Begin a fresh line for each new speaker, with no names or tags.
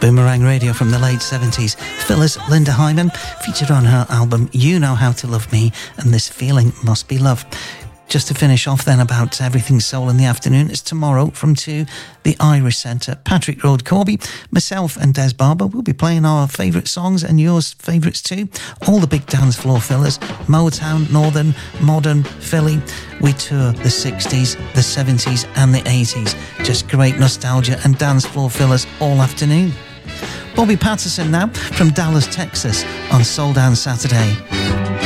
Boomerang Radio from the late 70s. Phyllis Linda Hyman, featured on her album You Know How to Love Me and This Feeling Must Be Love. Just to finish off then about Everything Soul in the afternoon, it's tomorrow from 2, the Irish Centre, Patrick Road, Corby. Myself and Des Barber will be playing our favourite songs and yours favourites too. All the big dance floor fillers, Motown, Northern, Modern, Philly. We tour the 60s, the 70s and the 80s. Just great nostalgia and dance floor fillers all afternoon. Bobby Patterson now from Dallas, Texas on Soul Down Saturday.